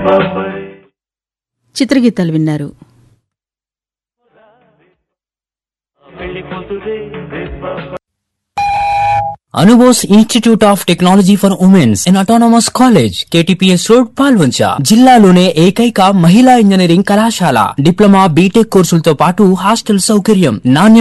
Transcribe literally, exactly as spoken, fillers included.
చిత్రగీతాలు విన్నారు. Anubose institute of technology for women's in autonomous college, KTPS road, Palvancha. జిల్లాలోనే ఏకైక మహిళా ఇంజనీరింగ్ కళాశాల. డిప్లొమా, బీటెక్ కోర్సులతో పాటు హాస్టల్ సౌకర్యం, నాణ్యం